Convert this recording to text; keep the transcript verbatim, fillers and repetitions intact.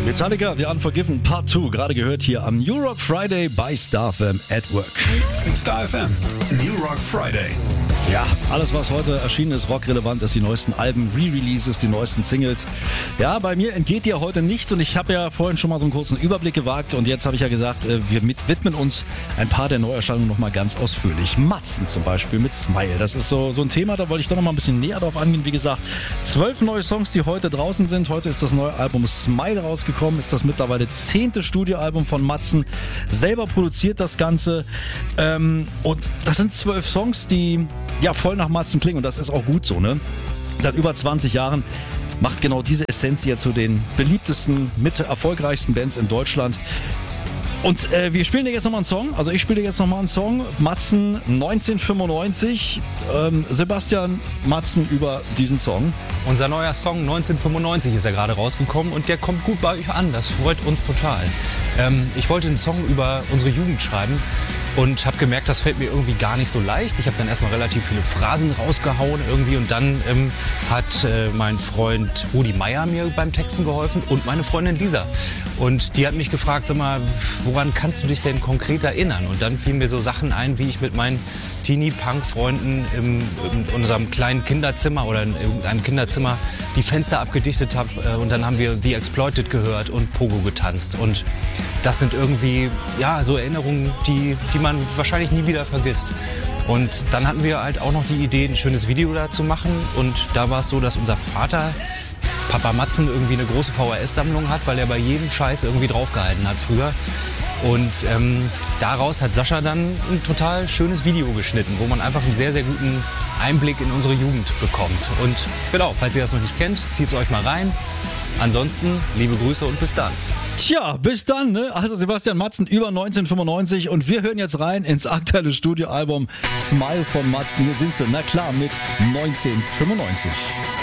Metallica, The Unforgiven Part zwei, gerade gehört hier am New Rock Friday bei Star F M at Work. Star F M, New Rock Friday. Ja, alles was heute erschienen ist, rockrelevant ist, die neuesten Alben, Re-Releases, die neuesten Singles. Ja, bei mir entgeht dir heute nichts und ich habe ja vorhin schon mal so einen kurzen Überblick gewagt und jetzt habe ich ja gesagt, wir mit widmen uns ein paar der Neuerscheinungen nochmal ganz ausführlich. Matzen zum Beispiel mit Smile, das ist so, so ein Thema, da wollte ich doch nochmal ein bisschen näher drauf angehen. Wie gesagt, zwölf neue Songs, die heute draußen sind. Heute ist das neue Album Smile rausgekommen, ist das mittlerweile zehnte Studioalbum von Matzen. Selber produziert das Ganze ähm, und das sind zwölf Songs, die ja voll nach Matzen klingen und das ist auch gut so, ne? Seit über zwanzig Jahren macht genau diese Essenz hier zu den beliebtesten, mit erfolgreichsten Bands in Deutschland. Und äh, wir spielen dir jetzt nochmal einen Song, also ich spiele dir jetzt nochmal einen Song, Matzen neunzehnhundertfünfundneunzig, ähm, Sebastian, Matzen über diesen Song. Unser neuer Song neunzehnhundertfünfundneunzig ist ja gerade rausgekommen und der kommt gut bei euch an, das freut uns total. Ähm, ich wollte einen Song über unsere Jugend schreiben und habe gemerkt, das fällt mir irgendwie gar nicht so leicht. Ich habe dann erstmal relativ viele Phrasen rausgehauen irgendwie und dann ähm, hat äh, mein Freund Rudi Meier mir beim Texten geholfen und meine Freundin Lisa. Und die hat mich gefragt, sag mal, woran kannst du dich denn konkret erinnern? Und dann fielen mir so Sachen ein, wie ich mit meinen Teenie-Punk-Freunden im, in unserem kleinen Kinderzimmer oder in irgendeinem Kinderzimmer die Fenster abgedichtet habe und dann haben wir The Exploited gehört und Pogo getanzt und das sind irgendwie ja so Erinnerungen, die, die man wahrscheinlich nie wieder vergisst. Und dann hatten wir halt auch noch die Idee, ein schönes Video da zu machen und da war es so, dass unser Vater Papa Matzen irgendwie eine große V H S-Sammlung hat, weil er bei jedem Scheiß irgendwie draufgehalten hat früher. Und ähm, daraus hat Sascha dann ein total schönes Video geschnitten, wo man einfach einen sehr, sehr guten Einblick in unsere Jugend bekommt. Und genau, falls ihr das noch nicht kennt, zieht es euch mal rein. Ansonsten, liebe Grüße und bis dann. Tja, bis dann, ne? Also Sebastian Matzen über neunzehnhundertfünfundneunzig und wir hören jetzt rein ins aktuelle Studioalbum Smile von Matzen. Hier sind sie, na klar, mit neunzehnhundertfünfundneunzig.